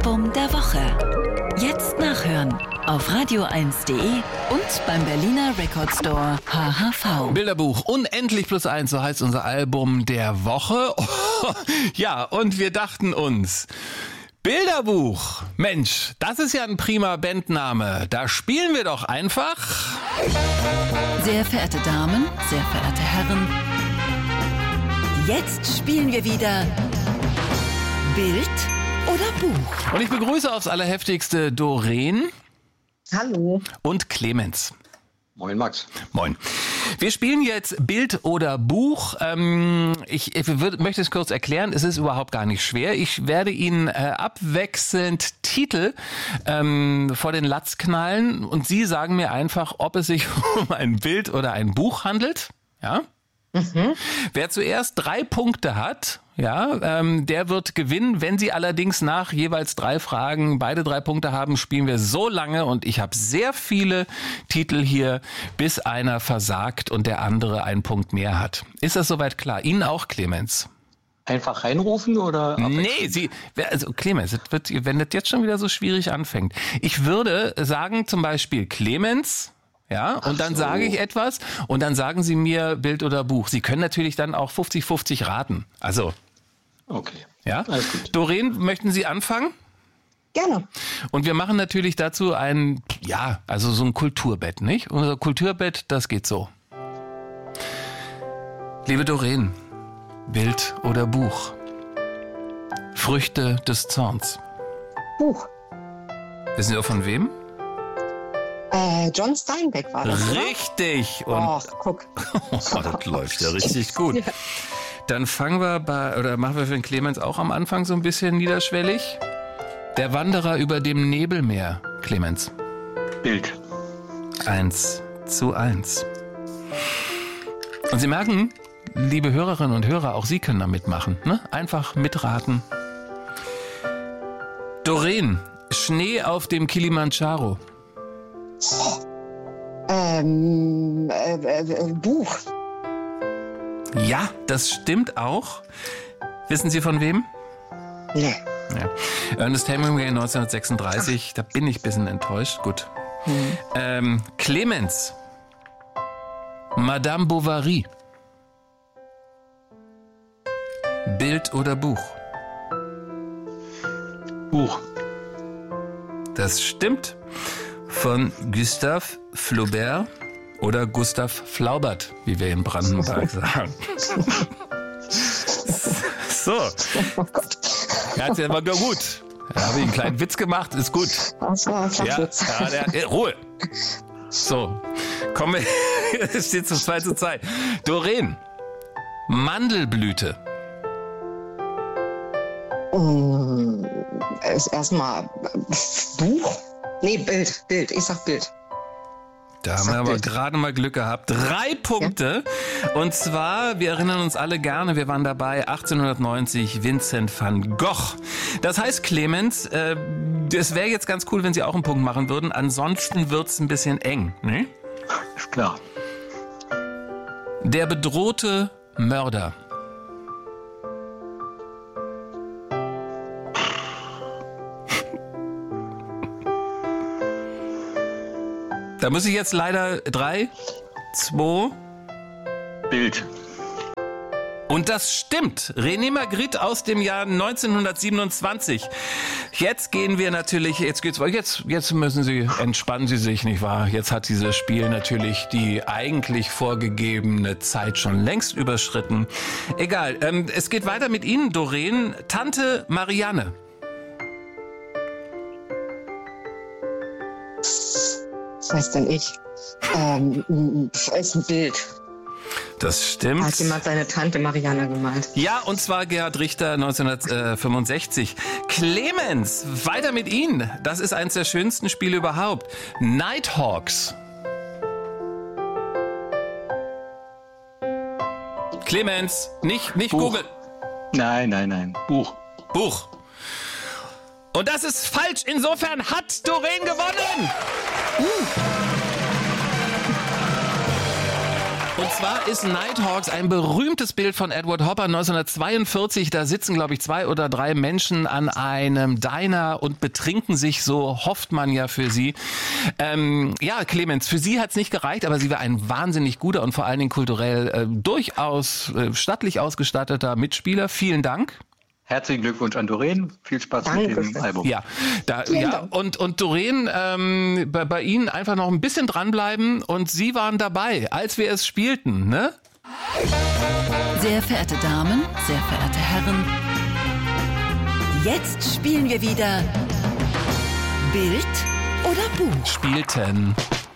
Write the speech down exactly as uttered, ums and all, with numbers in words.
Album der Woche. Jetzt nachhören auf radio eins punkt de und beim Berliner Record Store H H V. Bilderbuch Unendlich plus eins, so heißt unser Album der Woche. Oh, ja, und wir dachten uns, Bilderbuch, Mensch, das ist ja ein prima Bandname. Da spielen wir doch einfach. Sehr verehrte Damen, sehr verehrte Herren, jetzt spielen wir wieder Bild oder Buch. Und ich begrüße aufs Allerheftigste Doreen. Hallo. Und Clemens. Moin Max. Moin. Wir spielen jetzt Bild oder Buch. Ähm, ich ich würd, möchte es kurz erklären, es ist überhaupt gar nicht schwer. Ich werde Ihnen äh, abwechselnd Titel ähm, vor den Latz knallen und Sie sagen mir einfach, ob es sich um ein Bild oder ein Buch handelt. Ja? Mhm. Wer zuerst drei Punkte hat, ja, ähm, der wird gewinnen. Wenn Sie allerdings nach jeweils drei Fragen beide drei Punkte haben, spielen wir so lange und ich habe sehr viele Titel hier, bis einer versagt und der andere einen Punkt mehr hat. Ist das soweit klar? Ihnen auch, Clemens? Einfach reinrufen oder? Nee, Sie, also Clemens, das wird, wenn das jetzt schon wieder so schwierig anfängt. Ich würde sagen zum Beispiel Clemens. Ja, und Ach dann so. sage ich etwas und dann sagen Sie mir Bild oder Buch. Sie können natürlich dann auch fünfzig fünfzig raten. Also. Okay. Ja. Alles gut. Doreen, möchten Sie anfangen? Gerne. Und wir machen natürlich dazu ein, ja, also so ein Kulturbett, nicht? Unser Kulturbett, das geht so. Liebe Doreen, Bild oder Buch? Früchte des Zorns. Buch. Wissen Sie auch von wem? Äh, John Steinbeck war das, Richtig. Und oh, guck. Oh, das läuft ja richtig gut. Ja. Dann fangen wir bei, oder machen wir für den Clemens auch am Anfang so ein bisschen niederschwellig. Der Wanderer über dem Nebelmeer, Clemens. Bild. Eins zu eins. Und Sie merken, liebe Hörerinnen und Hörer, auch Sie können da mitmachen, ne? Einfach mitraten. Doreen, Schnee auf dem Kilimanjaro. Ähm, äh, äh, Buch. Ja, das stimmt auch. Wissen Sie von wem? Nee. Ja. Ernest Hemingway neunzehnhundertsechsunddreißig, Ach. Da bin ich ein bisschen enttäuscht. Gut. Mhm. Ähm, Clemens. Madame Bovary. Bild oder Buch? Buch. Das stimmt. Von Gustave Flaubert oder Gustav Flaubert, wie wir in Brandenburg sagen. So. Ja, jetzt war gut. Da habe ich einen kleinen Witz gemacht, ist gut. Das war ein ja, ja, der, Ruhe. So, kommen wir. Es steht zum zwei zu zwei. Doreen, Mandelblüte. Mm, erstmal Buch? Nee, Bild, Bild. Ich sag Bild. Da haben wir aber gerade mal Glück gehabt. Drei Punkte. Ja. Und zwar, wir erinnern uns alle gerne, wir waren dabei, achtzehnhundertneunzig, Vincent van Gogh. Das heißt, Clemens, äh, es wäre jetzt ganz cool, wenn Sie auch einen Punkt machen würden. Ansonsten wird's ein bisschen eng, ne? Ist klar. Der bedrohte Mörder. Da muss ich jetzt leider drei, zwei. Bild. Und das stimmt. René Magritte aus dem Jahr neunzehnhundertsiebenundzwanzig. Jetzt gehen wir natürlich, jetzt geht's, jetzt, jetzt müssen Sie, entspannen Sie sich, nicht wahr? Jetzt hat dieses Spiel natürlich die eigentlich vorgegebene Zeit schon längst überschritten. Egal, ähm, es geht weiter mit Ihnen, Doreen. Tante Marianne. Was heißt denn ich? Ähm, ist ein Bild. Das stimmt. Hat jemand seine Tante Marianne gemalt? Ja, und zwar Gerhard Richter neunzehnhundertfünfundsechzig. Clemens, weiter mit Ihnen. Das ist eines der schönsten Spiele überhaupt. Nighthawks. Clemens, nicht, nicht googeln. Nein, nein, nein. Buch. Buch. Und das ist falsch. Insofern hat Doreen gewonnen. Uh. Und zwar ist Nighthawks ein berühmtes Bild von Edward Hopper neunzehnhundertzweiundvierzig. Da sitzen, glaube ich, zwei oder drei Menschen an einem Diner und betrinken sich, so hofft man ja für sie. Ähm, ja, Clemens, für sie hat es nicht gereicht, aber sie war ein wahnsinnig guter und vor allen Dingen kulturell äh, durchaus äh, stattlich ausgestatteter Mitspieler. Vielen Dank. Herzlichen Glückwunsch an Doreen. Viel Spaß Danke. mit dem Album. Ja, da, ja und, und Doreen, ähm, bei, bei Ihnen einfach noch ein bisschen dranbleiben und Sie waren dabei, als wir es spielten, ne? Sehr verehrte Damen, sehr verehrte Herren, jetzt spielen wir wieder Bild oder Buch. Spielten.